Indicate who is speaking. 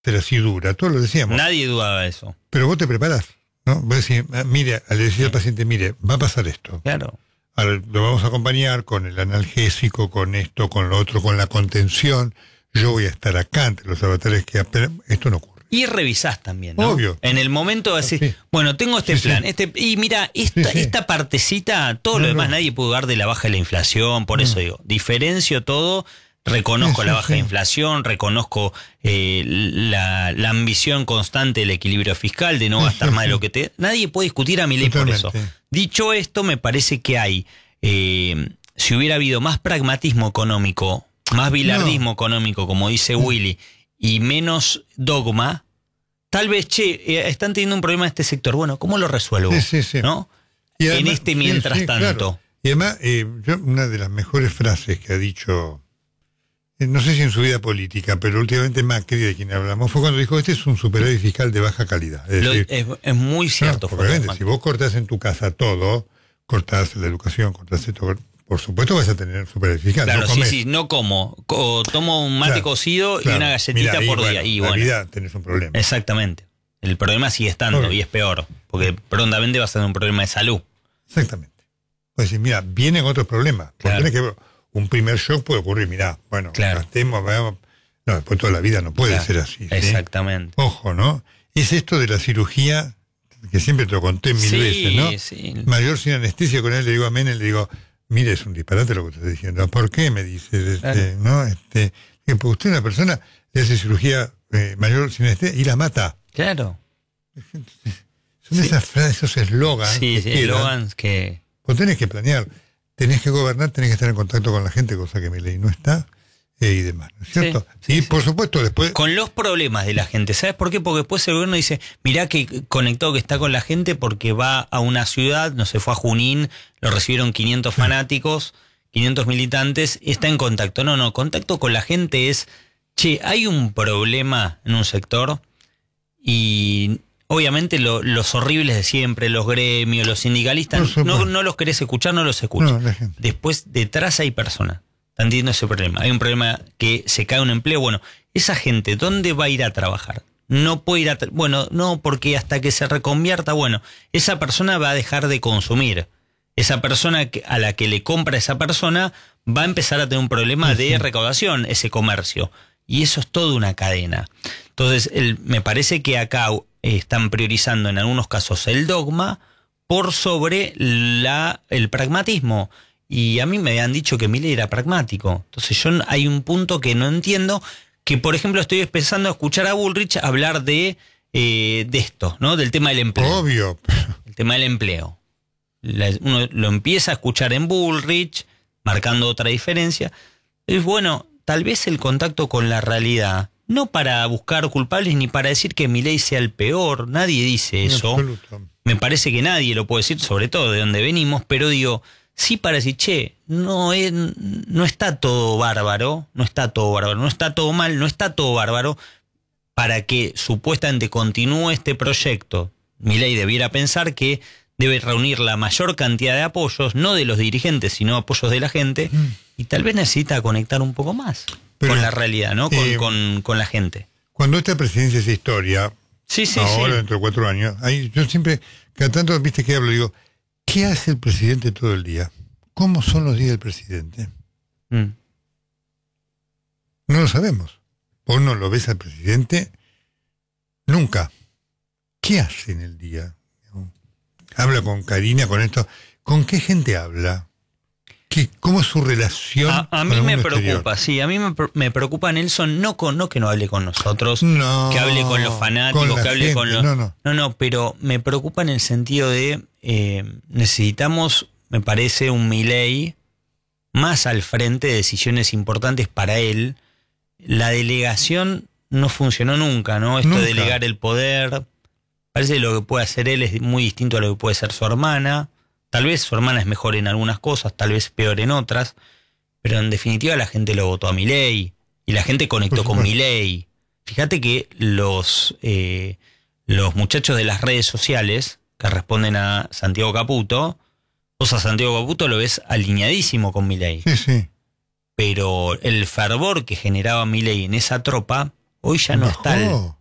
Speaker 1: pero así dura, todos lo decíamos.
Speaker 2: Nadie dudaba de eso.
Speaker 1: Pero vos te preparás, ¿no? Vos decís, mire, le decís al paciente, mire, va a pasar esto.
Speaker 2: Claro.
Speaker 1: Ahora, lo vamos a acompañar con el analgésico, con esto, con lo otro, con la contención. Yo voy a estar acá ante los avatares que esto no ocurre.
Speaker 2: Y revisás también, ¿no?
Speaker 1: Obvio.
Speaker 2: En el momento de decir,
Speaker 1: Sí.
Speaker 2: bueno, tengo este
Speaker 1: Sí,
Speaker 2: plan,
Speaker 1: sí.
Speaker 2: y mira,
Speaker 1: Sí.
Speaker 2: esta partecita, todo lo demás nadie puede dudar de la baja de la inflación, por eso digo, diferencio todo, reconozco la baja de inflación, reconozco la ambición constante del equilibrio fiscal, de no gastar más de lo que te... Nadie puede discutir a Milei por eso. Dicho esto, me parece que hay, si hubiera habido más pragmatismo económico, más bilardismo económico, como dice Willy, y menos dogma, tal vez, están teniendo un problema este sector. Bueno, ¿cómo lo resuelvo?
Speaker 1: Sí.
Speaker 2: ¿No?
Speaker 1: Y además,
Speaker 2: Mientras tanto.
Speaker 1: Claro. Y además, una de las mejores frases que ha dicho, no sé si en su vida política, pero últimamente Macri, de quien hablamos, fue cuando dijo, este es un superávit fiscal de baja calidad. Es decir,
Speaker 2: es muy cierto.
Speaker 1: obviamente, si vos cortás en tu casa todo, cortás la educación, cortás esto, por supuesto vas a tener superávit fiscal.
Speaker 2: Claro,
Speaker 1: no
Speaker 2: no como. Tomo un mate cocido y una galletita por día. Y
Speaker 1: la vida tenés un problema.
Speaker 2: Exactamente. El problema sigue estando y es peor, porque prontamente va a ser un problema de salud.
Speaker 1: Exactamente. Pues decir, mira, vienen otros problemas.
Speaker 2: Claro.
Speaker 1: Porque un primer shock puede ocurrir, mirá, bueno, gastemos, veamos. No, después toda la vida no puede ser así. ¿sí?
Speaker 2: Exactamente.
Speaker 1: Ojo, ¿no? Es esto de la cirugía, que siempre te lo conté mil veces, ¿no?
Speaker 2: Sí.
Speaker 1: Mayor sin anestesia, con él le digo a Menem, le digo, mire, es un disparate lo que te estoy diciendo. ¿Por qué? Me dice, ¿no? Porque usted a una persona le hace cirugía mayor sin anestesia y la mata.
Speaker 2: Claro.
Speaker 1: Son esas frases, esos eslogans.
Speaker 2: Sí, eslogans que...
Speaker 1: Vos tenés que planear, tenés que gobernar, tenés que estar en contacto con la gente, cosa que Milei no está, y demás, ¿no es cierto? Y por supuesto después...
Speaker 2: Con los problemas de la gente, ¿sabes por qué? Porque después el gobierno dice, mirá que conectado que está con la gente porque va a una ciudad, no sé, fue a Junín, lo recibieron 500 fanáticos, 500 militantes, está en contacto. No, contacto con la gente es, hay un problema en un sector y... Obviamente los horribles de siempre, los gremios, los sindicalistas, no los querés escuchar, no los escuchas. Después, detrás hay personas. Están teniendo ese problema. Hay un problema que se cae un empleo. Bueno, esa gente, ¿dónde va a ir a trabajar? No puede ir a... Bueno, no, porque hasta que se reconvierta, bueno, esa persona va a dejar de consumir. Esa persona a la que le compra esa persona va a empezar a tener un problema de recaudación, ese comercio. Y eso es toda una cadena. Entonces, me parece que acá... están priorizando en algunos casos el dogma por sobre el pragmatismo. Y a mí me han dicho que Milei era pragmático. Entonces hay un punto que no entiendo, que por ejemplo estoy empezando a escuchar a Bullrich hablar de esto, ¿no? Del tema del empleo.
Speaker 1: Obvio.
Speaker 2: El tema del empleo. Uno lo empieza a escuchar en Bullrich, marcando otra diferencia. Es bueno, tal vez el contacto con la realidad... No para buscar culpables ni para decir que Milei sea el peor, nadie dice eso. Me parece que nadie lo puede decir, sobre todo de donde venimos, pero digo, sí para decir, no está todo bárbaro, no está todo mal, no está todo bárbaro, para que supuestamente continúe este proyecto. Milei debiera pensar que debe reunir la mayor cantidad de apoyos, no de los dirigentes, sino apoyos de la gente, y tal vez necesita conectar un poco más. Pero, con la realidad, ¿no? Con la gente.
Speaker 1: Cuando esta presidencia es historia, ahora dentro de 4 años, yo siempre, cada tanto, viste que hablo, digo, ¿qué hace el presidente todo el día? ¿Cómo son los días del presidente? No lo sabemos. Vos no lo ves al presidente nunca. ¿Qué hace en el día? Habla con Karina, con esto. ¿Con qué gente habla? ¿Cómo es su relación?
Speaker 2: A mí me preocupa, exterior? A mí me preocupa Nelson, no que no hable con nosotros, que hable con los fanáticos, que hable con los... No, pero me preocupa en el sentido de necesitamos, me parece, un Milei más al frente de decisiones importantes para él. La delegación no funcionó nunca, ¿no? Esto de delegar el poder, parece que lo que puede hacer él es muy distinto a lo que puede ser su hermana. Tal vez su hermana es mejor en algunas cosas, tal vez peor en otras, pero en definitiva la gente lo votó a Milei y la gente conectó con Milei. Fíjate que los muchachos de las redes sociales que responden a Santiago Caputo, vos a Santiago Caputo lo ves alineadísimo con Milei.
Speaker 1: Sí.
Speaker 2: Pero el fervor que generaba Milei en esa tropa Hoy ya no está